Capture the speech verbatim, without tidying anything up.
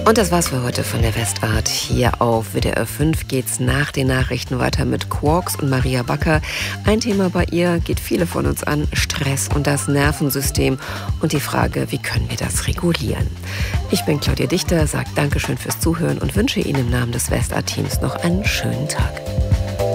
Und das war's für heute von der Westart. Hier auf W D R fünf geht's nach den Nachrichten weiter mit Quarks und Maria Backer. Ein Thema bei ihr geht viele von uns an: Stress und das Nervensystem und die Frage, wie können wir das regulieren? Ich bin Claudia Dichter, sage Dankeschön fürs Zuhören und wünsche Ihnen im Namen des Westart-Teams noch einen schönen Tag.